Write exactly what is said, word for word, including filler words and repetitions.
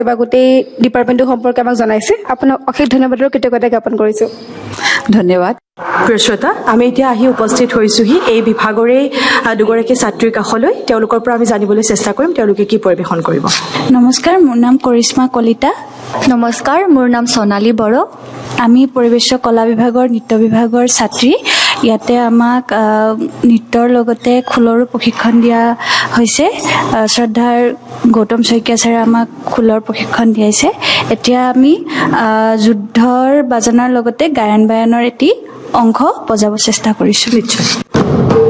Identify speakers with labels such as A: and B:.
A: বা গোটেই ডিপাৰ্টমেণ্টটো সম্পৰ্কে আমাক জনাইছে আপোনাক অশেষ ধন্যবাদৰ কৃতজ্ঞতা জ্ঞাপন কৰিছোঁ
B: ধন্যবাদ প্ৰিয় শ্ৰোতা আমি এতিয়া আহি উপস্থিত হৈছোহি এই বিভাগৰে দুগৰাকী ছাত্ৰীৰ কাষলৈ তেওঁলোকৰ পৰা আমি জানিবলৈ চেষ্টা কৰিম তেওঁলোকে কি পৰিৱেশন কৰিব
C: নমস্কাৰ মোৰ নাম কৰিশ্মা কলিতা
D: নমস্কাৰ মোৰ নাম সোণালী বড়ো
C: আমি পৰিৱেশ কলা বিভাগৰ নৃত্য বিভাগৰ ছাত্ৰী ইয়াতে আমাক নৃত্যৰ লগতে খোলৰো প্ৰশিক্ষণ দিয়া হৈছে শ্ৰদ্ধাৰ গৌতম শইকীয়া ছাৰে আমাক খোলৰ প্ৰশিক্ষণ দিয়াইছে এতিয়া আমি যুদ্ধৰ বাজনাৰ লগতে গায়ন বায়নৰ এটি অংশ বজাব চেষ্টা কৰিছোঁ
B: নিশ্চয়